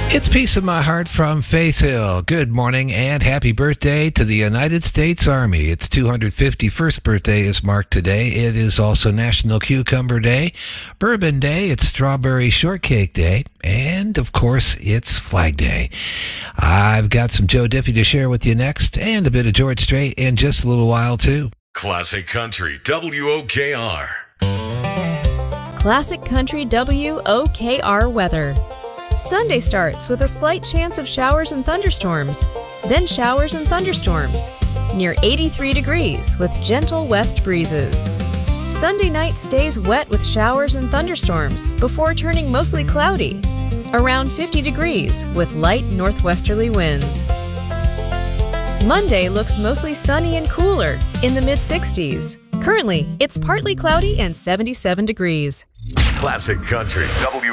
It's Peace of My Heart from Faith Hill. Good morning and happy birthday to the United States Army. Its 251st birthday is marked today. It is also National Cucumber Day, Bourbon Day, it's Strawberry Shortcake Day, and of course, it's Flag Day. I've got some Joe Diffie to share with you next, and a bit of George Strait in just a little while, too. Classic Country, WOKR. Classic Country WOKR weather. Sunday starts with a slight chance of showers and thunderstorms, then showers and thunderstorms, near 83 degrees with gentle west breezes. Sunday night stays wet with showers and thunderstorms before turning mostly cloudy, around 50 degrees with light northwesterly winds. Monday looks mostly sunny and cooler in the mid-60s. Currently, it's partly cloudy and 77 degrees. Classic Country, WOKR.